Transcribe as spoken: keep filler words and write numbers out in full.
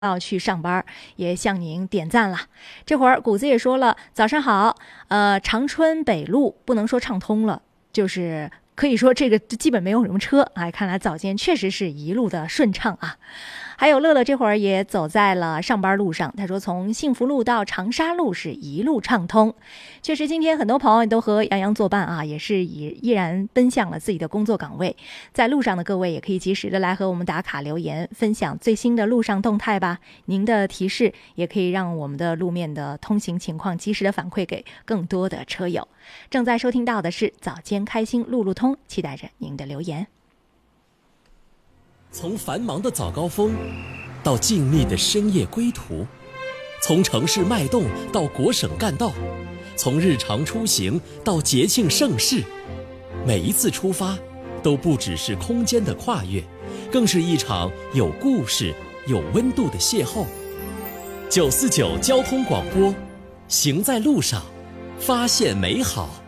要去上班，也向您点赞了。这会儿谷子也说了，早上好。呃，长春北路不能说畅通了，就是可以说这个基本没有什么车。哎，看来早间确实是一路的顺畅啊。还有乐乐这会儿也走在了上班路上，他说从幸福路到长沙路是一路畅通。确实今天很多朋友都和杨洋作伴啊，也是以依然奔向了自己的工作岗位。在路上的各位也可以及时的来和我们打卡留言，分享最新的路上动态吧。您的提示也可以让我们的路面的通行情况及时的反馈给更多的车友。正在收听到的是早间开心路路通，期待着您的留言。 从繁忙的早高峰到静谧的深夜归途，从城市脉动到国省干道，从日常出行到节庆盛事，每一次出发都不只是空间的跨越，更是一场有故事有温度的邂逅。九四九交通广播，行在路上，发现美好。